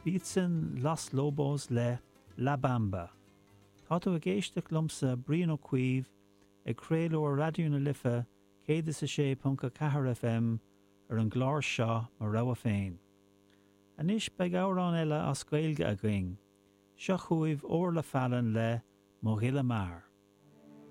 Beatsin Los Lobos le La Bamba. Tá tú a géisteach lumsa brian ó cuíomh ag créalú radioú na lifa 106.4 FM ar an gláir seo mar rogha féin. Anis beag árán eile as gailge a going, seo chuaibh ór le fallan le Mo Ghill Amar.